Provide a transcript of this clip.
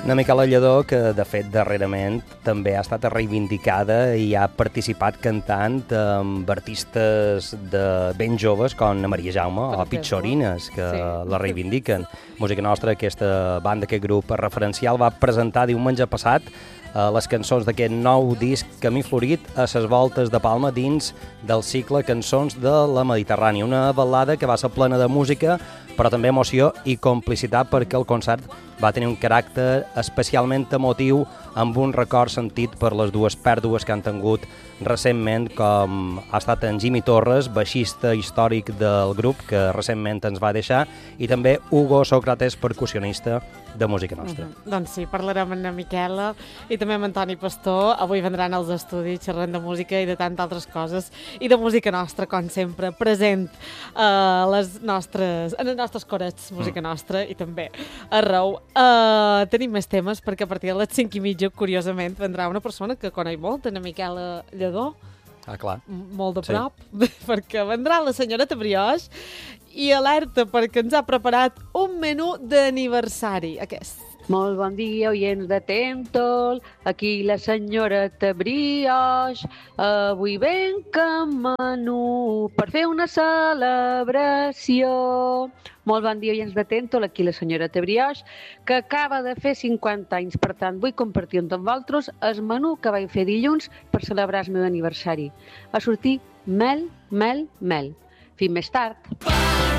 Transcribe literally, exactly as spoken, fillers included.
Una Miquela Lledó que, de fet, darrerament també ha estat reivindicada i ha participat cantant amb artistes de ben joves com na Maria Jaume o Pitxorines, que sí. la reivindiquen. Música Nostra, aquesta banda, aquest grup referencial, va presentar diumenge passat eh, les cançons d'aquest nou disc Camí Florit a ses voltes de Palma dins del cicle Cançons de la Mediterrània. Una ballada que va ser plena de música, però també emoció i complicitat, perquè el concert va tenir un caràcter especialment emotiu, amb un record sentit per les dues pèrdues que han tingut recentment, com ha estat en Jimmy Torres, baixista històric del grup, que recentment ens va deixar, i també Hugo Sócrates, percussionista de Música Nostra. Uh-huh. Doncs sí, parlarem amb na Miquela i també amb Antoni Pastor. Avui vendran als estudis xerrant de música i de tantes altres coses, i de Música Nostra, com sempre, present a les nostres, en els nostres corets, Música mm. Nostra, i també arreu. Uh, tenim més temes, perquè a partir de les cinc i mitja, curiosament, vendrà una persona que coneix molt, na Miquela Lledó. Ah, clar. Molt de prop, sí. Perquè vendrà la senyoreta Brioix i alerta perquè ens ha preparat un menú d'aniversari, aquest. Molt bon dia, oients de Tèntol, aquí la senyoreta Brioix. Avui venc amb menú per fer una celebració. Molt bon dia, oients de Tèntol, aquí la senyoreta Brioix, que acaba de fer cinquanta anys. Per tant, vull compartir amb vosaltres el menú que vaig fer dilluns per celebrar el meu aniversari. Va sortir mel, mel, mel. Fins més tard.